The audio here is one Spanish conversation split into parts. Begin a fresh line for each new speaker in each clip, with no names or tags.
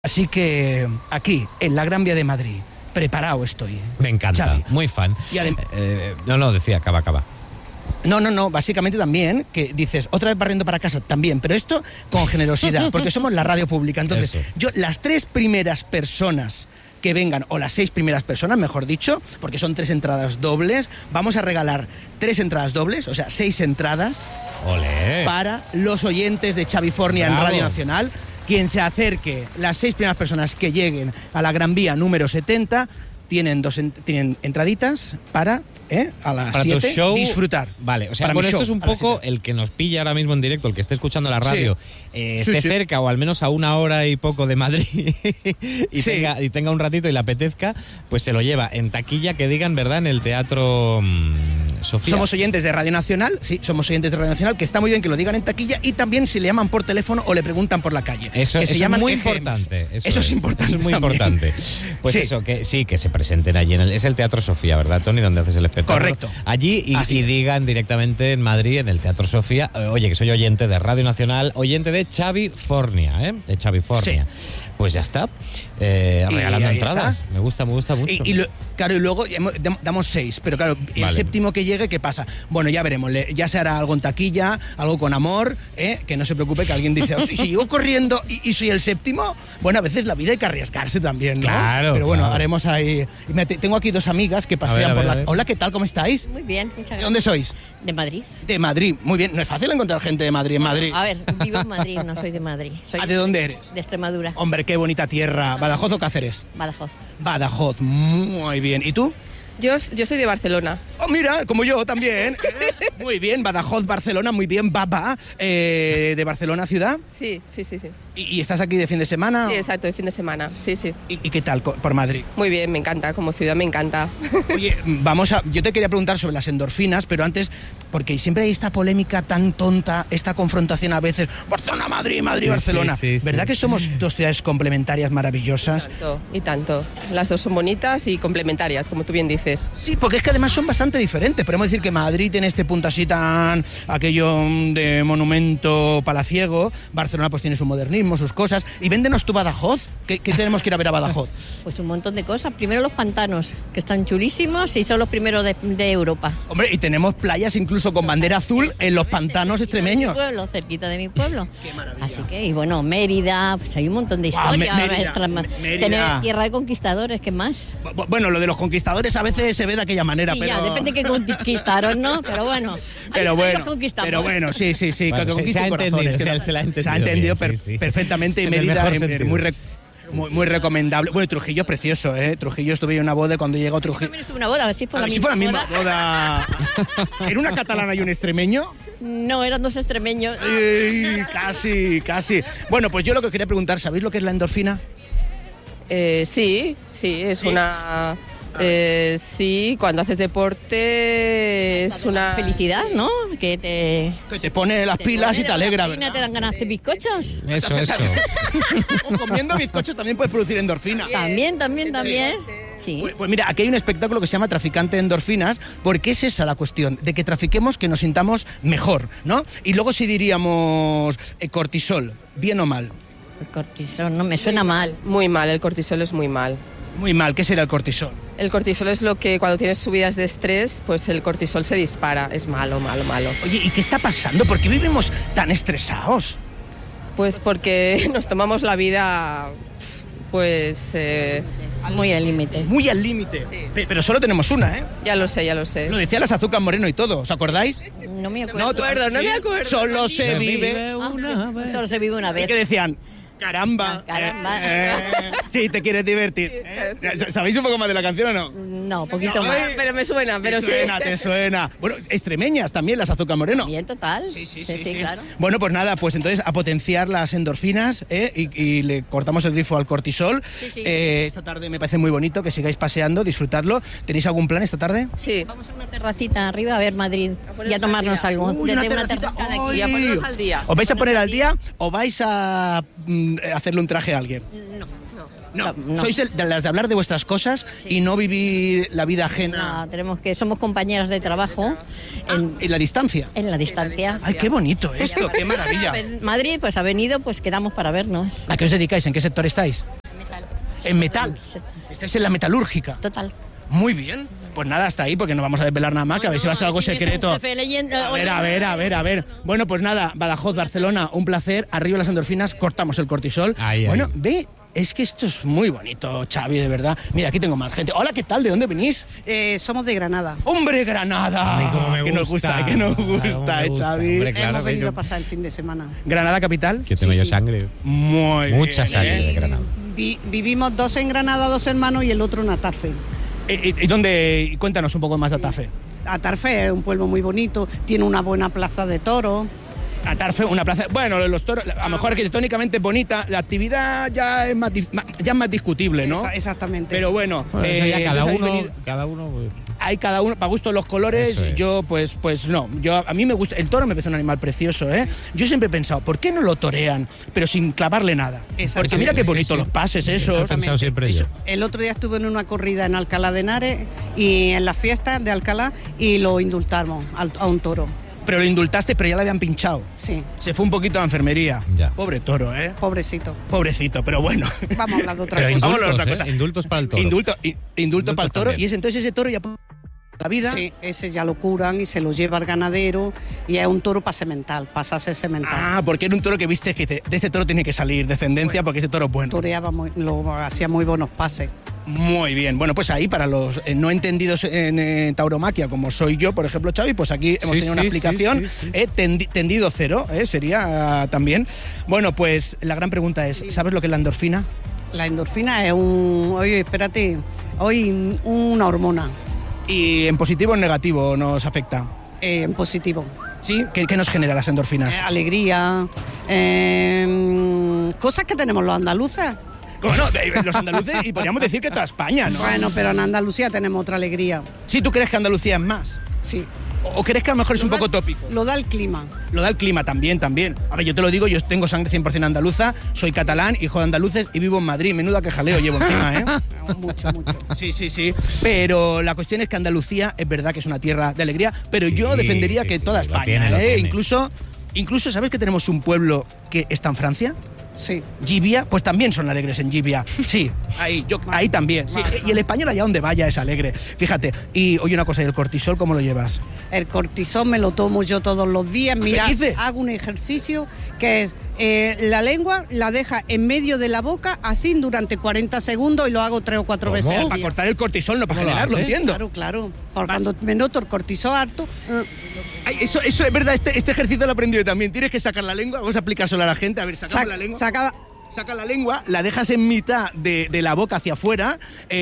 Así que aquí, en la Gran Vía de Madrid, preparado estoy.
Me encanta,
Xavi.
muy fan. Decía, acaba.
No, básicamente también, que dices, otra vez barriendo para casa, también, pero esto con generosidad, porque somos la radio pública. Entonces, las 3 primeras personas que vengan, o las 6 primeras personas, mejor dicho, porque son 3 entradas dobles, vamos a regalar 3 entradas dobles, o sea, 6 entradas.
¡Olé!
Para los oyentes de Xavi Fornia en Radio Nacional. Quien se acerque, las 6 primeras personas que lleguen a la Gran Vía número 70, tienen entraditas para a las 7 disfrutar.
Vale, o sea, esto es un poco el que nos pilla ahora mismo en directo, el que esté escuchando la radio, esté cerca o al menos a 1 hora y poco de Madrid y tenga un ratito y le apetezca, pues se lo lleva en taquilla, que digan, ¿verdad?, en el Teatro Sofía.
Somos oyentes de Radio Nacional, que está muy bien que lo digan en taquilla, y también si le llaman por teléfono o le preguntan por la calle.
Eso es muy importante. Eso es importante. Eso es muy importante. Pues eso, que se presenten allí es el Teatro Sofía, ¿verdad, Tony? Donde haces el espectáculo.
Correcto.
Allí y digan directamente en Madrid, en el Teatro Sofía, oye, que soy oyente de Radio Nacional, oyente de Xavi Fornia, de Xavi Fornia. Sí. Pues ya está, regalando entradas. Está. Me gusta mucho.
Y luego damos 6, pero claro, el séptimo que llegue, ¿qué pasa? Bueno, ya veremos, ya se hará algo en taquilla, algo con amor, que no se preocupe, que alguien dice, si llego corriendo y soy el séptimo, bueno, a veces la vida hay que arriesgarse también, ¿no?
Claro.
Pero bueno, haremos ahí. Tengo aquí 2 amigas que pasean por la... Hola, ¿qué tal? ¿Cómo estáis?
Muy bien, muchas gracias.
¿De dónde sois?
De Madrid.
De Madrid, muy bien. No es fácil encontrar gente de Madrid en Madrid.
A ver, vivo en Madrid, no soy de Madrid.
¿De dónde eres?
De Extremadura.
Hombre, qué bonita tierra. ¿Badajoz o Cáceres? Badajoz, muy bien. ¿Y tú?
Yo soy de Barcelona.
Oh, mira, como yo también. Muy bien, Badajoz, Barcelona, muy bien. Baba, ¿de Barcelona ciudad?
Sí.
¿Y estás aquí de fin de semana?
Sí, exacto, de fin de semana, sí.
¿Y qué tal por Madrid?
Muy bien, me encanta, como ciudad me encanta.
Oye, yo te quería preguntar sobre las endorfinas, pero antes, porque siempre hay esta polémica tan tonta, esta confrontación a veces, Barcelona-Madrid, Madrid-Barcelona. Sí. ¿Verdad que somos 2 ciudades complementarias maravillosas?
Y tanto. Las 2 son bonitas y complementarias, como tú bien dices.
Sí, porque es que además son bastante diferentes. Podemos decir que Madrid tiene este punto así tan aquello de monumento palaciego, Barcelona pues tiene su modernismo, sus cosas. Y véndenos tu Badajoz. ¿Qué tenemos que ir a ver a Badajoz?
Pues un montón de cosas. Primero los pantanos, que están chulísimos y son los primeros de Europa.
Hombre, y tenemos playas incluso con bandera azul en los pantanos extremeños.
Cerquita de mi pueblo.
Qué maravilla.
Así que, y bueno, Mérida, pues hay un montón de historia.
Mérida.
Tener tierra de conquistadores, ¿qué más?
Bueno, lo de los conquistadores a veces se ve de aquella manera,
sí,
pero...
ya, depende de qué conquistaron, ¿no? Pero bueno, sí.
Bueno, se ha entendido
perfectamente, y Mérida muy recomendable. Bueno, Trujillo precioso, Trujillo, estuve en una boda, cuando llegó Trujillo...
También estuve en una boda, a ver si fue
la misma boda. ¿Era una catalana y un extremeño?
No, eran 2 extremeños.
Casi. Bueno, pues yo lo que quería preguntar, ¿sabéis lo que es la endorfina?
Sí, es una... sí, cuando haces deporte es una
felicidad, ¿no? Que
te pone las pilas y te alegra, ¿verdad?
¿Te dan ganas de bizcochos?
Eso.
O comiendo bizcochos también puedes producir endorfina.
También. Sí.
Pues mira, aquí hay un espectáculo que se llama Traficante de Endorfinas, porque es esa la cuestión, de que trafiquemos, que nos sintamos mejor, ¿no? Y luego si diríamos cortisol, ¿bien o mal?
El cortisol no me suena mal.
Muy mal, el cortisol es muy mal.
Muy mal, ¿qué será el cortisol?
El cortisol es lo que cuando tienes subidas de estrés, pues el cortisol se dispara. Es malo.
Oye, ¿y qué está pasando? ¿Por qué vivimos tan estresados?
Pues porque nos tomamos la vida, pues...
muy al límite.
Muy al límite. Sí. Pero solo tenemos una, ¿eh?
Ya lo sé.
Lo decía las Azúcar Moreno y todo, ¿os acordáis?
No me acuerdo.
No me acuerdo.
Solo se vive
una vez.
¿Y qué decían? Caramba. Sí, te quieres divertir. ¿Sabéis un poco más de la canción o no?
No, poquito más.
Pero me suena,
Te suena. Bueno, extremeñas también, las Azúcar Moreno.
Bien, total. Sí, claro.
Bueno, pues nada, pues entonces a potenciar las endorfinas y le cortamos el grifo al cortisol.
Sí.
Esta tarde me parece muy bonito que sigáis paseando, disfrutadlo. ¿Tenéis algún plan esta tarde?
Sí.
Vamos a una terracita arriba a ver Madrid y a tomarnos algo.
Una terracita
de aquí. Y a ponernos al día.
¿Os vais a poner al día o vais a hacerle un traje a alguien.
No.
Sois de las de hablar de vuestras cosas y no vivir la vida ajena.
No, somos compañeras de trabajo
en la distancia.
En la distancia.
Ay, qué bonito esto, qué maravilla.
Madrid, pues ha venido, pues quedamos para vernos.
¿A qué os dedicáis? ¿En qué sector estáis?
Metal.
En metal. Estáis en la metalúrgica.
Total.
Muy bien. Pues nada, hasta ahí, porque no vamos a desvelar nada más, que a ver si va a ser algo secreto. A ver. Bueno, pues nada, Badajoz, Barcelona, un placer. Arriba las endorfinas, cortamos el cortisol. Bueno, ve, es que esto es muy bonito, Xavi, de verdad. Mira, aquí tengo más gente. Hola, ¿qué tal? ¿De dónde venís?
Somos de Granada.
¡Hombre, Granada!
Ay, cómo me
que nos gusta, Xavi.
Hombre, claro,
hemos venido a pasar el fin de semana.
¿Granada capital?
Que tengo yo sangre.
Muy
Mucha
bien,
sangre de Granada.
Vivimos 2 en Granada, 2 hermanos y el otro en Atarfe.
¿Y dónde? Cuéntanos un poco más de Atarfe.
Atarfe es un pueblo muy bonito, tiene una buena plaza de toros.
Atarfe, una plaza... Bueno, los toros, a lo mejor arquitectónicamente bonita, la actividad ya es más discutible, ¿no?
Exactamente.
Pero bueno...
eso ya cada uno...
Hay cada uno, para gusto los colores,
es.
yo pues no. A mí me gusta, el toro me parece un animal precioso, ¿eh? Yo siempre he pensado, ¿por qué no lo torean, pero sin clavarle nada? Porque mira qué bonito los pases esos.
Eso he pensado siempre yo.
El otro día estuve en una corrida en Alcalá de Henares y en las fiestas de Alcalá y lo indultamos a un toro.
Pero lo indultaste, pero ya le habían pinchado.
Sí.
Se fue un poquito a la enfermería.
Ya.
Pobre toro, ¿eh?
Pobrecito,
pero bueno.
Vamos a hablar de otra
Pero
cosa.
Vamos a hablar de otra cosa.
Indultos para el toro.
Indulto para el toro.
también.
Y entonces ese toro ya la vida.
Sí, ese ya lo curan y se lo lleva al ganadero y es un toro para semental, pasarse semental.
Ah, porque era un toro que viste que dice, de este toro tiene que salir descendencia porque ese toro es bueno.
Toreaba hacía muy buenos pases.
Muy bien. Bueno, pues ahí para los no entendidos en tauromaquia, como soy yo, por ejemplo, Xavi, pues aquí hemos tenido una explicación. Tendido cero, sería también. Bueno, pues la gran pregunta es, ¿sabes lo que es la endorfina?
La endorfina es una hormona.
¿Y en positivo o en negativo nos afecta?
En positivo.
¿Sí? ¿Qué nos genera las endorfinas?
Alegría, cosas que tenemos los andaluces.
Bueno, los andaluces y podríamos decir que toda España, ¿no?
Bueno, pero en Andalucía tenemos otra alegría.
¿Sí? ¿Tú crees que Andalucía es más?
Sí.
¿O crees que a lo mejor es un poco tópico?
Lo da el clima.
Lo da el clima también. A ver, yo te lo digo, yo tengo sangre 100% andaluza, soy catalán, hijo de andaluces y vivo en Madrid. Menuda que jaleo llevo encima, ¿eh?
Mucho.
Sí. Pero la cuestión es que Andalucía es verdad que es una tierra de alegría, pero yo defendería que toda España,
lo tiene.
Incluso, ¿sabes que tenemos un pueblo que está en Francia?
Sí.
Gibia, pues también son alegres en Gibia. Sí, ahí también. Sí. Y el español allá donde vaya es alegre. Fíjate. Y oye una cosa, ¿y el cortisol cómo lo llevas?
El cortisol me lo tomo yo todos los días. Mira,
¿Qué dices?
hago un ejercicio que es la lengua la deja en medio de la boca así durante 40 segundos y lo hago 3 o 4 veces al
Para
día.
cortar el cortisol, no para generarlo, entiendo.
Claro. Por cuando me noto el cortisol harto.
Ay, eso es verdad, este ejercicio lo he aprendido también. Tienes que sacar la lengua, vamos a aplicárselo a la gente. A ver, sacamos la lengua. Saca la lengua, la dejas en mitad de la boca hacia afuera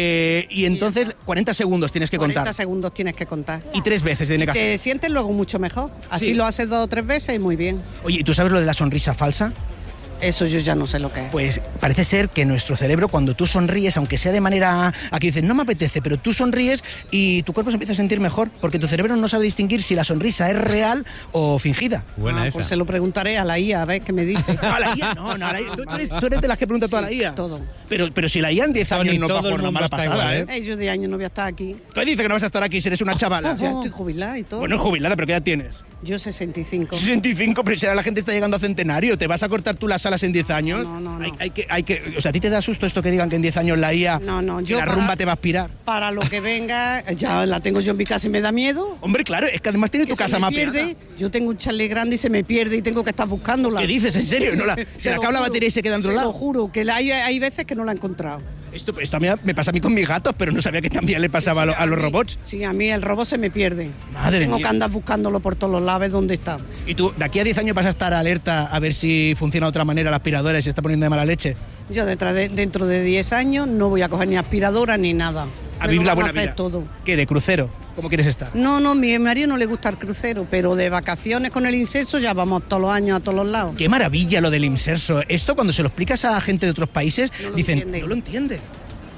y entonces 40 segundos tienes que
40 segundos tienes que contar.
Y 3 veces tiene que hacer.
Te sientes luego mucho mejor. Así
Sí.
lo haces 2 o 3 veces y muy bien.
Oye, ¿y tú sabes lo de la sonrisa falsa?
Eso yo ya no sé lo que es.
Pues parece ser que nuestro cerebro, cuando tú sonríes, aunque sea de manera... Aquí dicen, no me apetece, pero tú sonríes y tu cuerpo se empieza a sentir mejor, porque tu cerebro no sabe distinguir si la sonrisa es real o fingida.
Buena esa.
Pues se lo preguntaré a la IA, a ver qué me dice.
No, a la IA, no, a la IA. Tú eres de las que pregunta toda la IA.
Todo.
Pero si la IA en 10 años no va a
todo el
jugar una
mundo
mala
está
pasada,
igual,
¿eh?
Yo de años no voy a estar aquí.
Tú dices que no vas a estar aquí si eres una chavala.
Ya estoy jubilada y todo.
Bueno, jubilada, pero ¿qué edad tienes?
Yo 65.
65, pero si ahora la gente está llegando a centenario, ¿te vas a cortar tú las alas en 10 años?
No.
Hay que, o sea, ¿a ti te da susto esto que digan que en 10 años la IA
No,
que la rumba te va a aspirar?
Para lo que venga, ya la tengo yo en mi casa y me da miedo.
Hombre, claro, es que además tiene tu
Que
casa
se me
mapeada.
pierde. Yo tengo un chalet grande y se me pierde y tengo que estar buscándola.
¿Qué dices? ¿En serio? ¿No se le acaba la batería y se queda en otro lado?
Te lo juro, que hay veces que no la he encontrado.
Esto a mí me pasa a mí con mis gatos, pero no sabía que también le pasaba a los robots.
Sí, a mí el robot se me pierde.
Madre
Tengo
mía.
que andar buscándolo por todos los lados, a ver dónde está.
¿Y tú, de aquí a 10 años vas a estar alerta a ver si funciona de otra manera la aspiradora y se está poniendo de mala leche?
Yo dentro de 10 años no voy a coger ni aspiradora ni nada.
A
Me
vivir
lo
la
van
buena
hacer
vida.
todo.
¿Qué, de crucero? ¿Cómo quieres estar?
No, mi marido no le gusta el crucero, pero de vacaciones con el incenso ya vamos todos los años a todos los lados.
Qué maravilla lo del inserso. Esto cuando se lo explicas a gente de otros países,
No lo
dicen,
entienden.
no lo entiende.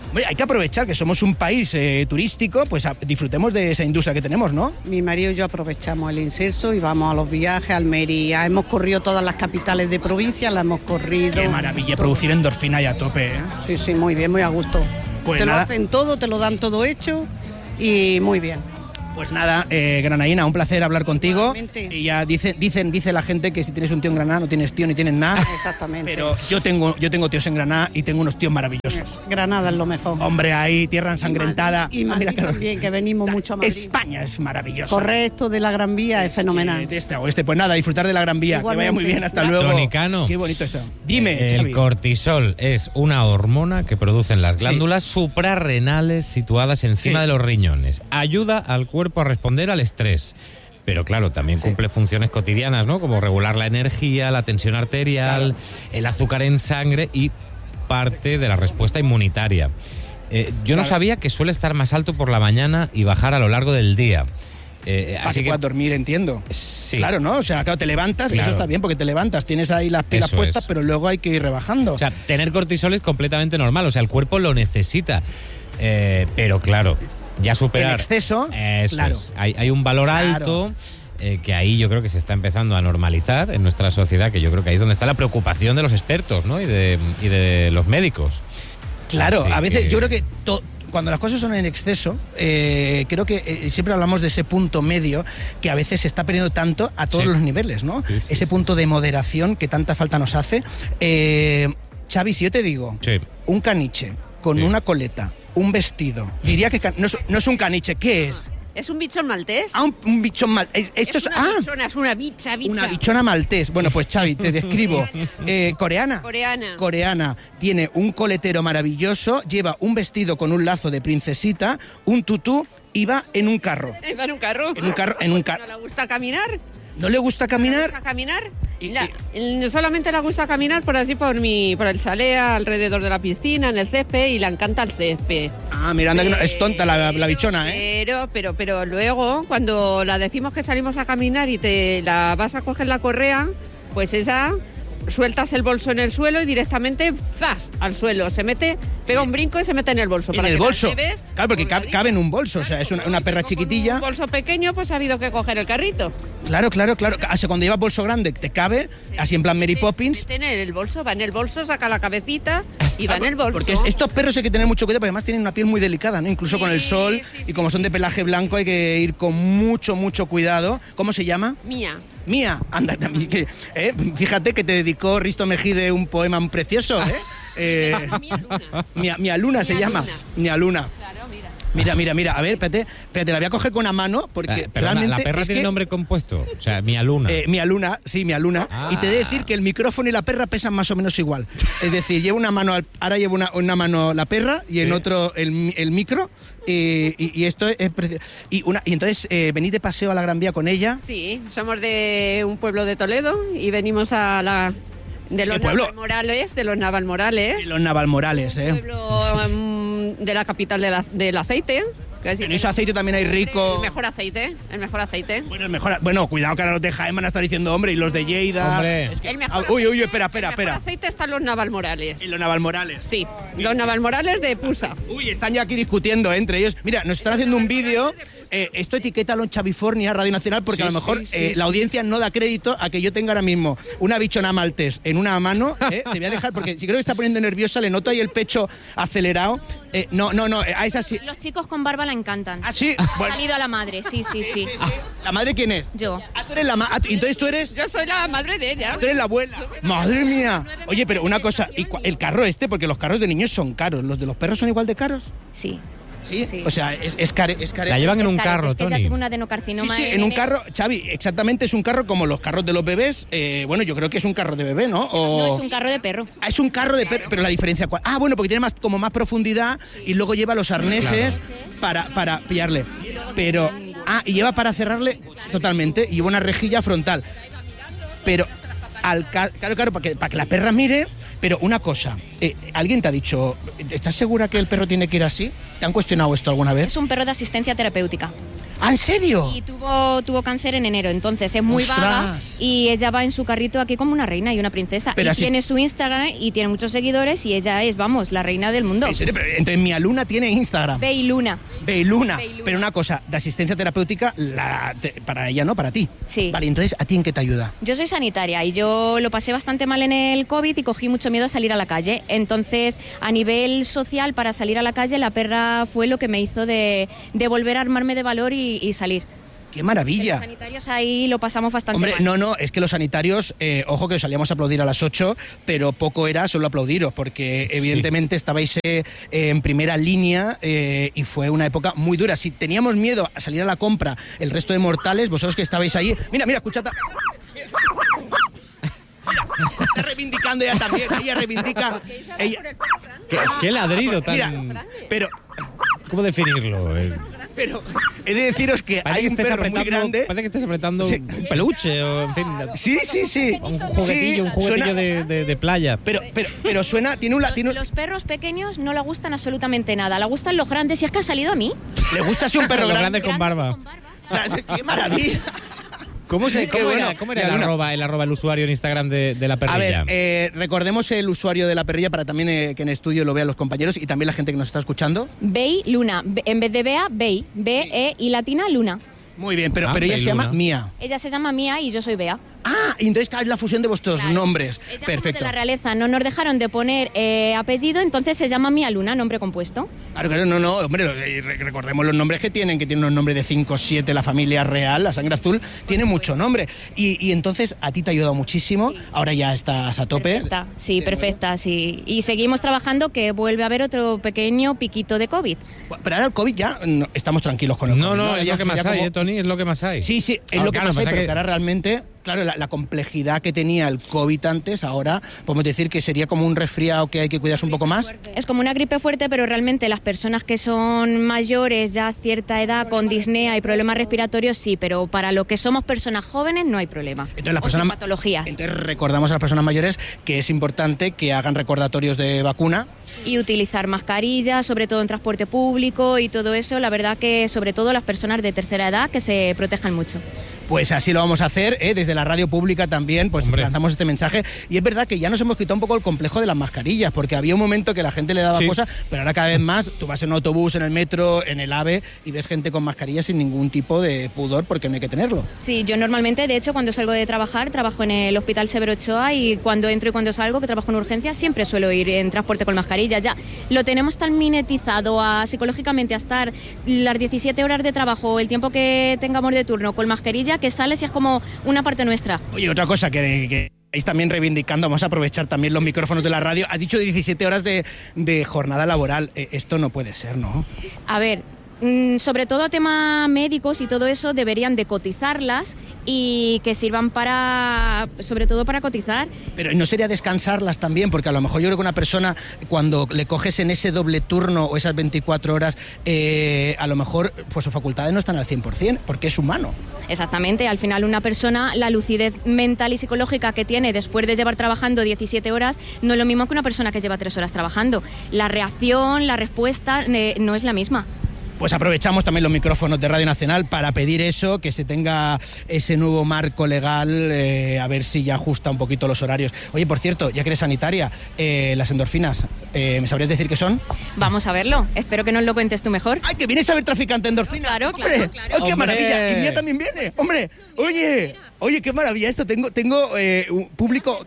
Oye, hay que aprovechar que somos un país turístico, pues disfrutemos de esa industria que tenemos, ¿no?
Mi marido y yo aprovechamos el incenso y vamos a los viajes, Almería. Hemos corrido todas las capitales de provincia, las hemos corrido.
Qué maravilla, producir endorfina y a tope, ¿eh?
Sí, sí, muy bien, muy a gusto.
Pues
te
nada.
lo hacen todo, te lo dan todo hecho y muy bien.
Pues nada, Granaína, un placer hablar contigo.
Igualmente.
Y ya dice la gente que si tienes un tío en Granada no tienes tío ni tienes nada.
Exactamente.
Pero yo tengo tíos en Granada y tengo unos tíos maravillosos.
Granada es lo mejor.
Hombre, ahí, tierra ensangrentada.
Y
Ah,
Madrid
mira que-
también, que venimos mucho a Madrid.
España es maravillosa.
Correcto, de la Gran Vía es fenomenal.
De este a oeste. Pues nada, disfrutar de la Gran Vía.
Igualmente.
Que vaya muy bien, hasta luego.
Tonicano.
Qué bonito eso. Dime,
El
Xavi.
cortisol es una hormona que producen las glándulas suprarrenales situadas encima
Sí.
de los riñones. Ayuda al cuerpo a responder al estrés. Pero claro, también cumple funciones cotidianas, ¿no? Como regular la energía, la tensión arterial, el azúcar en sangre y parte de la respuesta inmunitaria. Yo no sabía que suele estar más alto por la mañana y bajar a lo largo del día.
Para que puedas dormir, entiendo.
Sí.
Claro, ¿no? O sea, claro, te levantas,
Claro.
eso está bien porque te levantas, tienes ahí las pilas
Eso
puestas,
es.
pero luego hay que ir rebajando.
O sea, tener cortisol es completamente normal, o sea, el cuerpo lo necesita. Pero claro, ya superar...
En exceso,
Eso
claro.
es. Hay un valor
Claro.
alto que ahí yo creo que se está empezando a normalizar en nuestra sociedad, que yo creo que ahí es donde está la preocupación de los expertos, ¿no? y de los médicos.
Claro,
Así
a veces
que-
yo creo que cuando las cosas son en exceso, creo que siempre hablamos de ese punto medio que a veces se está perdiendo tanto a todos
Sí.
los niveles, ¿no?
Sí, sí,
Ese
sí,
punto
sí.
de moderación que tanta falta nos hace. Xavi, si yo te digo,
Sí.
un caniche con
Sí.
una coleta, un vestido, diría que no es un caniche, ¿qué es?
¿Es un bichón maltés?
Ah, un bichón mal. Esto es,
una bichona, es una bicha.
una bichona maltés. Bueno, pues Xavi, te describo. Coreana.
Coreana.
Coreana. Tiene un coletero maravilloso, lleva un vestido con un lazo de princesita, un tutú y va en un carro.
¿Va en un carro?
En un carro.
¿No le gusta caminar?
¿No le gusta caminar?
¿Le gusta caminar?
Y-
Solamente le gusta caminar por el chalet, alrededor de la piscina, en el césped, y le encanta el césped.
Ah, mira, anda que no- es tonta la bichona, ¿eh?
Pero luego, cuando la decimos que salimos a caminar y te la vas a coger la correa, pues esa sueltas el bolso en el suelo y directamente ¡zas! Al suelo. Se mete, pega un brinco y se mete en el bolso.
En
para
el
que las
bolso.
lleves
Claro, porque
colgadito.
cabe en un bolso, o sea, es una perra
Con
chiquitilla.
un bolso pequeño, pues ha habido que coger el carrito.
Claro. Así cuando llevas bolso grande te cabe, así en plan Mary Poppins.
Mete en el bolso, va en el bolso, saca la cabecita y va en el bolso.
Porque estos perros hay que tener mucho cuidado, porque además tienen una piel muy delicada, ¿no? Incluso con el
Sí,
sol,
sí,
y como son de pelaje blanco hay que ir con mucho cuidado. ¿Cómo se llama?
Mía.
Mía, anda, también, fíjate que te dedicó Risto Mejide un poema precioso, ¿eh?
Mía Luna.
Mía Luna se
Mía
llama.
Luna.
Mía Luna.
Claro, mira.
Mira, a ver, espérate, la voy a coger con una mano porque
Perdona,
realmente
¿la perra
es
tiene
que,
nombre compuesto? O sea, Mía Luna.
Mía Luna, sí, Mía Luna.
Ah.
Y te he de decir que el micrófono y la perra pesan más o menos igual. Es decir, llevo una mano, ahora llevo una mano la perra y en
Sí.
otro el micro. Y esto es precioso. Y entonces venís de paseo a la Gran Vía con ella.
Sí, somos de un pueblo de Toledo y venimos a la... De los
¿Qué pueblo?
Navalmorales, de los Navalmorales.
Los Navalmorales,
Un pueblo de la capital del aceite.
En ese aceite también hay rico.
El mejor aceite, el mejor aceite.
Bueno, bueno, cuidado que ahora los de Jaén van a estar diciendo, hombre, y los de Lleida.
Hombre.
Es que-
El mejor
uy,
aceite-
espera.
El mejor aceite están los Navalmorales.
En los Navalmorales.
Sí, los Navalmorales de Pusa.
Uy, están ya aquí discutiendo entre ellos. Mira, nos están haciendo un vídeo. Esto etiquétalo en Chavifornia, Radio Nacional, porque
Sí,
a lo mejor
sí,
la audiencia no da crédito a que yo tenga ahora mismo una bichona maltés en una mano. Te voy a dejar, porque si creo que está poniendo nerviosa, le noto ahí el pecho acelerado. No, a esa sí.
Los chicos con barba la encantan.
Ah, sí.
Ha
Bueno,
salido a la madre, sí.
¿la madre quién es?
Yo.
Ah, tú eres la madre. Entonces tú eres.
Yo soy la madre de ella.
Tú eres la abuela. Madre mía. Oye, pero una cosa, el carro porque los carros de niños son caros. ¿Los de los perros son igual de caros?
Sí.
Sí.
Sí.
O sea, es caro.
La llevan en un
Es caro,
carro,
es que ya
Tony.
tengo un
Sí,
adenocarcinoma.
en un carro, Xavi, exactamente es un carro como los carros de los bebés. Bueno, yo creo que es un carro de bebé, ¿no?
No, es un carro de perro.
Ah, es un carro de perro, pero la diferencia cuál. Ah, bueno, porque tiene como más profundidad y luego lleva los arneses para pillarle. Pero y lleva para cerrarle totalmente y lleva una rejilla frontal. Pero claro, para que la perra mire. Pero una cosa, ¿alguien te ha dicho, ¿estás segura que el perro tiene que ir así? ¿Te han cuestionado esto alguna vez?
Es un perro de asistencia terapéutica.
¿Ah, en serio?
Y tuvo cáncer en enero, entonces es muy vaga y ella va en su carrito aquí como una reina y una princesa. Pero y tiene su Instagram y tiene muchos seguidores y ella es, vamos, la reina del mundo.
¿En serio? Pero entonces Mia Luna tiene Instagram.
Beiluna.
Pero una cosa, de asistencia terapéutica para ella, ¿no? Para ti.
Sí.
Vale, entonces, ¿a ti en qué te ayuda?
Yo soy sanitaria y yo lo pasé bastante mal en el COVID y cogí mucho miedo a salir a la calle. Entonces, a nivel social, para salir a la calle, la perra fue lo que me hizo de volver a armarme de valor y salir.
¡Qué maravilla!
Los sanitarios ahí lo pasamos bastante mal.
Hombre, no, es que los sanitarios, ojo que os salíamos a aplaudir a las 8, pero poco era solo aplaudiros, porque evidentemente estabais en primera línea y fue una época muy dura. Si teníamos miedo a salir a la compra el resto de mortales, vosotros que estabais ahí... Mira, escuchad... Está reivindicando ella también, ella reivindica...
¿Qué ladrido tan...
Mira, pero...
¿Cómo definirlo?
Pero he de deciros que hay un perro muy grande...
Parece que estés apretando un peluche o, en fin...
Sí.
Un juguetillo de playa.
Pero suena...
Los perros pequeños no le gustan absolutamente nada. Le gustan los grandes y es que ha salido a mí.
¿Le gusta si un perro
grande con barba?
¡Qué maravilla!
¿Cómo era el arroba el usuario en Instagram de la perrilla?
A ver, recordemos el usuario de la perrilla para también que en estudio lo vean los compañeros y también la gente que nos está escuchando.
Beiluna. En vez de Bea, Bei. B-E y latina, Luna.
Muy bien, pero ella se llama Mia.
Ella se llama Mia y yo soy Bea.
Ah, y entonces es la fusión de vuestros nombres.
Ella
Perfecto.
Como de la realeza no nos dejaron de poner apellido, entonces se llama Mia Luna, nombre compuesto.
Claro, no, hombre, recordemos los nombres que tienen unos nombres de 5 o 7, la familia real, la sangre azul, tiene mucho nombre. Y entonces a ti te ha ayudado muchísimo, sí. Ahora ya estás a tope.
Perfecta, sí. Y seguimos trabajando que vuelve a haber otro pequeño piquito de COVID.
Pero ahora el COVID ya estamos tranquilos con el COVID.
No, es lo que más hay, Tony, es lo que más hay.
Sí, es lo que más hay, pero que ahora realmente... Claro, la complejidad que tenía el COVID antes, ahora podemos decir que sería como un resfriado que hay que cuidarse un poco más.
Es como una gripe fuerte, pero realmente las personas que son mayores, ya a cierta edad, con disnea y problemas respiratorios, sí, pero para lo que somos personas jóvenes no hay problema.
Entonces, las personas,
patologías.
Entonces recordamos a las personas mayores que es importante que hagan recordatorios de vacuna.
Y utilizar mascarillas, sobre todo en transporte público y todo eso, la verdad que sobre todo las personas de tercera edad que se protejan mucho.
Pues así lo vamos a hacer, desde la radio pública también, pues lanzamos este mensaje. Y es verdad que ya nos hemos quitado un poco el complejo de las mascarillas, porque había un momento que la gente le daba cosas, pero ahora cada vez más, tú vas en un autobús, en el metro, en el AVE, y ves gente con mascarillas sin ningún tipo de pudor, porque no hay que tenerlo.
Sí, yo normalmente, de hecho, cuando salgo de trabajar, trabajo en el Hospital Severo Ochoa, y cuando entro y cuando salgo, que trabajo en urgencias, siempre suelo ir en transporte con mascarilla. Ya lo tenemos tan minetizado psicológicamente a estar las 17 horas de trabajo, el tiempo que tengamos de turno con mascarilla, que sales y es como una parte nuestra.
Oye, otra cosa que estáis también reivindicando, vamos a aprovechar también los micrófonos de la radio. Has dicho 17 horas de jornada laboral. Esto no puede ser, ¿no?
A ver, sobre todo a tema médicos y todo eso, deberían de cotizarlas y que sirvan sobre todo para cotizar.
Pero ¿no sería descansarlas también? Porque a lo mejor yo creo que una persona, cuando le coges en ese doble turno o esas 24 horas, a lo mejor pues sus facultades no están al 100%, porque es humano.
Exactamente, al final una persona, la lucidez mental y psicológica que tiene después de llevar trabajando 17 horas, no es lo mismo que una persona que lleva 3 horas trabajando. La reacción, la respuesta no es la misma.
Pues aprovechamos también los micrófonos de Radio Nacional para pedir eso, que se tenga ese nuevo marco legal, a ver si ya ajusta un poquito los horarios. Oye, por cierto, ya que eres sanitaria, las endorfinas, ¿me sabrías decir qué son?
Vamos a verlo, espero que nos lo cuentes tú mejor.
¡Ay, que vienes a ver Traficante Endorfinas!
Claro.
¡Ay, qué maravilla! Y Mía también viene, hombre. Oye, qué maravilla esto, tengo un público...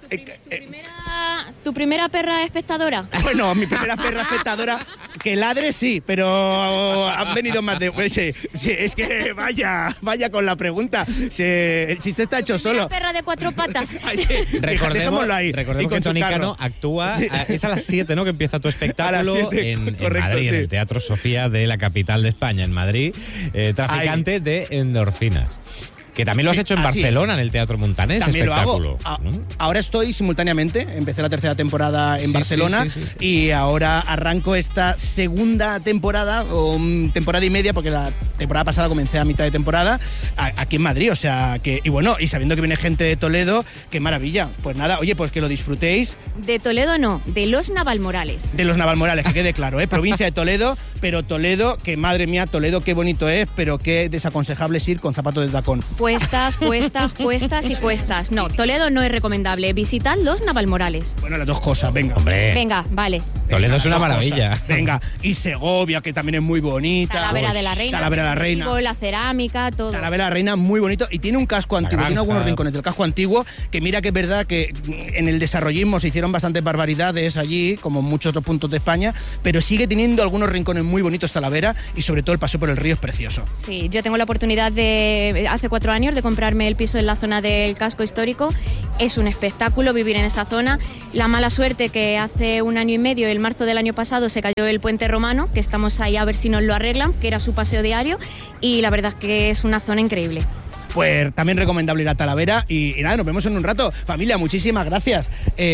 ¿Tu primera perra espectadora?
Bueno, mi primera perra espectadora, que ladre sí, pero han venido más de... Sí, es que vaya con la pregunta. El chiste está hecho solo.
Perra de 4 patas.
Ay, sí.
Recordemos que Tony Cano actúa, es a las 7, ¿no?, que empieza tu espectáculo en Madrid, en el Teatro Sofía de la capital de España, en Madrid, Traficante de Endorfinas. Que también lo has hecho en Barcelona, en el Teatro Montanés,
también
espectáculo.
Lo hago. Ahora estoy simultáneamente, empecé la tercera temporada en Barcelona y ahora arranco esta segunda temporada, o temporada y media, porque la temporada pasada comencé a mitad de temporada, aquí en Madrid, o sea, que, y bueno, y sabiendo que viene gente de Toledo, qué maravilla. Pues nada, oye, pues que lo disfrutéis.
De Toledo no, de los Navalmorales.
De los Navalmorales, que quede claro, provincia de Toledo, pero Toledo, que madre mía, Toledo qué bonito es, pero qué desaconsejable es ir con zapatos de tacón. Cuestas
y cuestas. No, Toledo no es recomendable. Visitad los Navalmorales.
Bueno, las dos cosas, venga.
Hombre.
Venga, vale.
Toledo es una maravilla.
Cosas. Venga, y Segovia, que también es muy bonita.
Talavera de la Reina.
Talavera de la Reina.
La cerámica, todo.
Talavera de la Reina, muy bonito. Y tiene un casco antiguo, tiene algunos rincones del casco antiguo, que mira que es verdad que en el desarrollismo se hicieron bastantes barbaridades allí, como en muchos otros puntos de España, pero sigue teniendo algunos rincones muy bonitos Talavera, y sobre todo el paseo por el río es precioso.
Sí, yo tengo la oportunidad de, hace 4 años, de comprarme el piso en la zona del casco histórico. Es un espectáculo vivir en esa zona. La mala suerte que hace 1 año y medio, en marzo del año pasado, se cayó el puente romano, que estamos ahí a ver si nos lo arreglan, que era su paseo diario, y la verdad es que es una zona increíble.
Pues también recomendable ir a Talavera y nada, nos vemos en un rato. Familia, muchísimas gracias.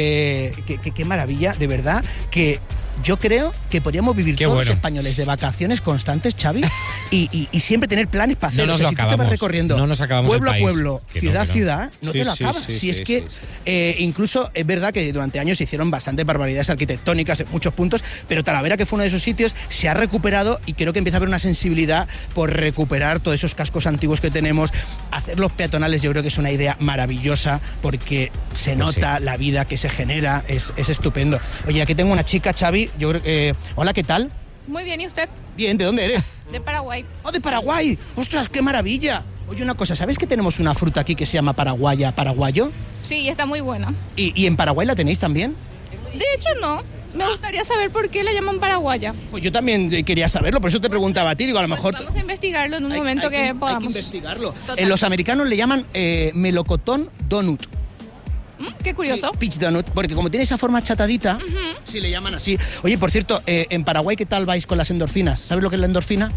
Qué maravilla, de verdad, que yo creo que podríamos vivir los españoles de vacaciones constantes, Xavi, y siempre tener planes para hacer.
No nos lo acabamos.
Tú te vas recorriendo
no nos acabamos
pueblo
el país.
a pueblo, ciudad a ciudad, no te lo acabas.
Sí,
Incluso es verdad que durante años se hicieron bastantes barbaridades arquitectónicas en muchos puntos, pero Talavera, que fue uno de esos sitios, se ha recuperado y creo que empieza a haber una sensibilidad por recuperar todos esos cascos antiguos que tenemos. Hacer los peatonales yo creo que es una idea maravillosa porque se nota la vida que se genera, es estupendo. Oye, aquí tengo una chica, Xavi, yo creo que... Hola, ¿qué tal?
Muy bien, ¿y usted?
Bien, ¿de dónde eres?
De Paraguay.
¡Oh, de Paraguay! ¡Ostras, qué maravilla! Oye, una cosa, ¿sabes que tenemos una fruta aquí que se llama paraguayo?
Sí, está muy buena.
¿Y en Paraguay la tenéis también?
De hecho, no. Me gustaría saber por qué la llaman paraguaya.
Pues yo también quería saberlo, por eso te preguntaba a ti. Digo, a lo mejor...
Vamos a investigarlo en un momento que podamos.
Hay que investigarlo. Los americanos le llaman melocotón donut.
Qué curioso.
Sí, peach donut, porque como tiene esa forma achatadita, sí le llaman así. Oye, por cierto, en Paraguay, ¿qué tal vais con las endorfinas? ¿Sabes lo que es la endorfina?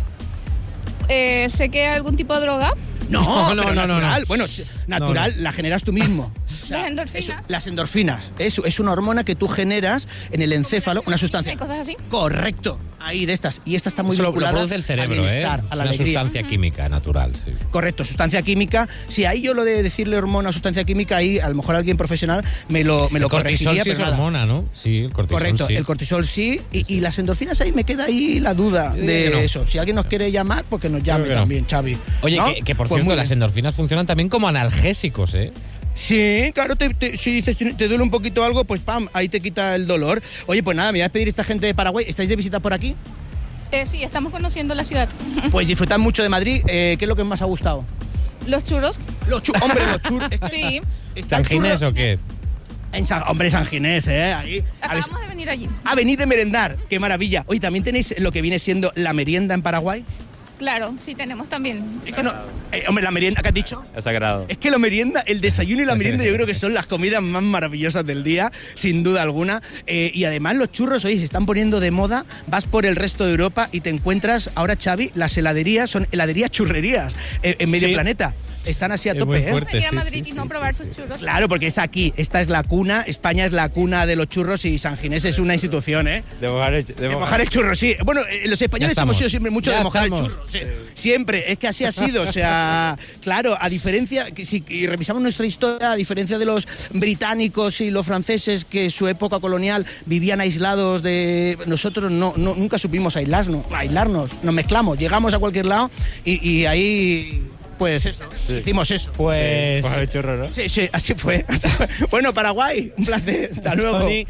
Sé que hay algún tipo de droga.
No. Natural. Bueno, natural la generas tú mismo.
O sea, las endorfinas.
Las endorfinas. Es una hormona que tú generas en el encéfalo, una sustancia.
¿Hay cosas así?
Correcto. Ahí de estas. Y esta está muy vinculada
lo produce el cerebro,
al bienestar, a la
una
alegría.
Sustancia química natural, sí.
Correcto, sustancia química. Si ahí yo lo de decirle hormona o sustancia química, ahí a lo mejor alguien profesional me lo corregiría.
El cortisol sí
pero
es
nada.
hormona, ¿no? Sí, el cortisol.
Correcto,
sí.
el cortisol sí. Y las endorfinas ahí me queda ahí la duda de eso. Si alguien nos quiere llamar, pues que nos llame también, Xavi.
Oye,
¿no?
que por
pues
cierto, las endorfinas funcionan también como analgésicos, ¿eh?
Sí, claro, si dices te duele un poquito algo, pues pam, ahí te quita el dolor. Oye, pues nada, me voy a despedir esta gente de Paraguay. ¿Estáis de visita por aquí?
Sí, estamos conociendo la ciudad.
Pues disfrutad mucho de Madrid. ¿Qué es lo que más ha gustado?
Los churros.
Hombre, los churros.
Sí.
¿San Ginés o qué?
Hombre, San Ginés, ahí.
Acabamos de venir allí.
Venid de merendar, qué maravilla. Oye, ¿también tenéis lo que viene siendo la merienda en Paraguay?
Claro, sí, tenemos también.
Es que hombre, la merienda, ¿qué has dicho?
Es sagrado.
Es que la merienda, el desayuno y la merienda yo creo que son las comidas más maravillosas del día, sin duda alguna. Y además los churros, oye, se están poniendo de moda. Vas por el resto de Europa y te encuentras, ahora Xavi, las heladerías son heladerías churrerías en medio planeta. Están así a tope,
muy fuerte,
venir a Madrid y no probar sus churros.
Claro, porque es aquí. Esta es la cuna. España es la cuna de los churros y San Ginés es una institución, ¿eh?
De mojar
el churro, sí. Bueno, los españoles hemos sido siempre mucho de mojar el churro. Sí. Siempre. Es que así ha sido. O sea, claro, a diferencia, si revisamos nuestra historia, a diferencia de los británicos y los franceses que en su época colonial vivían aislados de... Nosotros nunca supimos aislarnos. Nos mezclamos, llegamos a cualquier lado y ahí... Pues eso, hicimos eso.
Pues...
el churro, ¿no?
Sí, así fue. Bueno, Paraguay, un placer. Hasta luego.
Tony,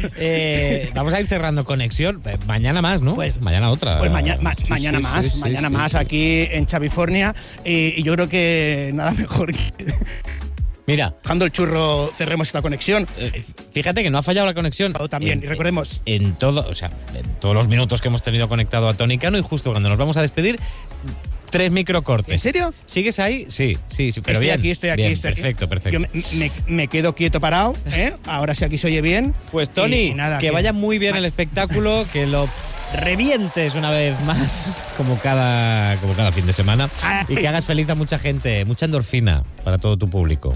vamos a ir cerrando conexión. Mañana más, ¿no?
Pues
mañana otra.
Pues mañana más aquí en Chavifornia. Y yo creo que nada mejor que...
Mira,
dejando el churro, cerremos esta conexión.
Fíjate que no ha fallado la conexión.
También, y recordemos.
En todos los minutos que hemos tenido conectado a Tony Cano, y justo cuando nos vamos a despedir, 3 microcortes.
¿En serio?
¿Sigues ahí? Sí, pero
estoy aquí.
Perfecto.
Yo me quedo quieto parado, ¿eh? Ahora sí aquí se oye bien.
Pues Tony,
y nada,
que vaya muy bien el espectáculo, que lo revientes una vez más, como cada fin de semana, y que hagas feliz a mucha gente, mucha endorfina para todo tu público.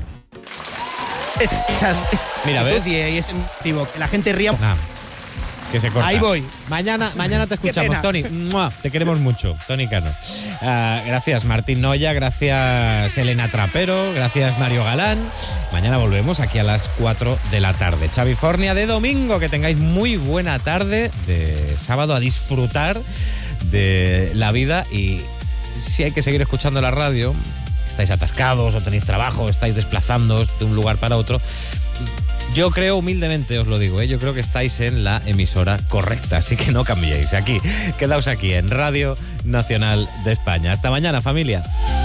Mira, ¿ves?
Y es motivo, que la gente ría.
Que se corta.
Ahí voy.
Mañana te escuchamos, Tony. ¡Mua! Te queremos mucho, Tony Cano. Gracias, Martín Noya. Gracias, Elena Trapero. Gracias, Mario Galán. Mañana volvemos aquí a las 4 de la tarde. Xavi Fornia de domingo. Que tengáis muy buena tarde de sábado, a disfrutar de la vida. Y si hay que seguir escuchando la radio, estáis atascados o tenéis trabajo, estáis desplazándoos de un lugar para otro, yo creo, humildemente os lo digo, yo creo que estáis en la emisora correcta, así que no cambiéis. Quedaos aquí en Radio Nacional de España. Hasta mañana, familia.